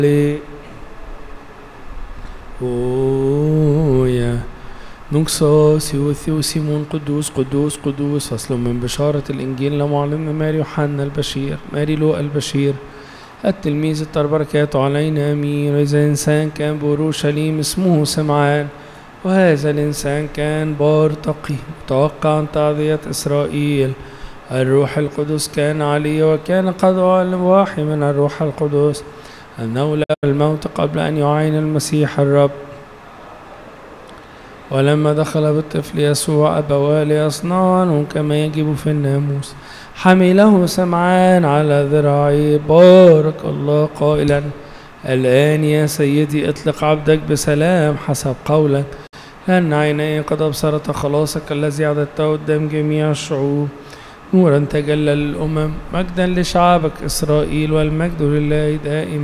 هللويا. نقصاصي وثيوسيمون قدوس قدوس قدوس. فصل من بشارة الإنجيل لمعلمنا ماري يوحنا البشير ماري لوقا البشير التلميذ بركاته علينا أمين. وإذا إنسان كان بأورشليم اسمه سمعان، وهذا الإنسان كان بار تقي متوقعا تعزية إسرائيل. الروح القدس كان عليه، وكان قد أعلم وحي من الروح القدس أنه لا الموت قبل أن يعاين المسيح الرب. ولما دخل بالطفل يسوع أبواه ليصنعا كما يجب في الناموس، حمله سمعان على ذراعيه بارك الله قائلا: الآن يا سيدي اطلق عبدك بسلام حسب قولك، لأن عيني قد أبصرت خلاصك الذي أعددته قدام جميع الشعوب، نورا تجلى للأمم، مجدا لشعبك إسرائيل، والمجد لله دائما.